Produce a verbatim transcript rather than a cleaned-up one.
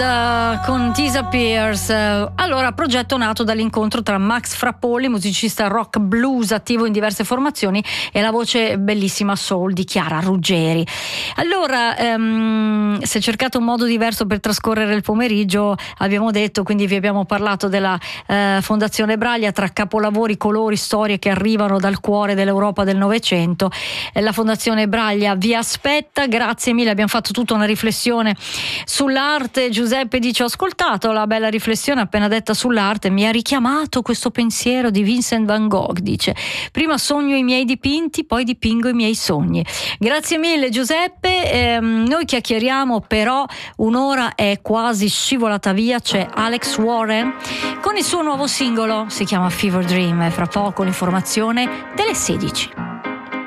uh, con Disappears. Uh, allora, progetto nato dall'incontro tra Max Frappoli, musicista rock blues attivo in diverse formazioni, e la voce bellissima soul di Chiara Ruggeri. Allora, um, si è cercato un modo diverso per trascorrere il pomeriggio, abbiamo detto, quindi vi abbiamo parlato della uh, Fondazione Braglia, tra capolavori, colori, storie che arrivano dal cuore dell'Europa del Novecento. Eh, la Fondazione Braglia vi aspetta, grazie mille, abbiamo fatto tutta una riflessione sull'arte. Giuseppe dice: ho ascoltato la bella riflessione appena detta sull'arte, mi ha richiamato questo pensiero di Vincent van Gogh, dice: prima sogno i miei dipinti, poi dipingo i miei sogni. Grazie mille Giuseppe. ehm, noi chiacchieriamo, però un'ora è quasi scivolata via. C'è Alex Warren con il suo nuovo singolo, si chiama Fever Dream, e fra poco l'informazione delle sedici.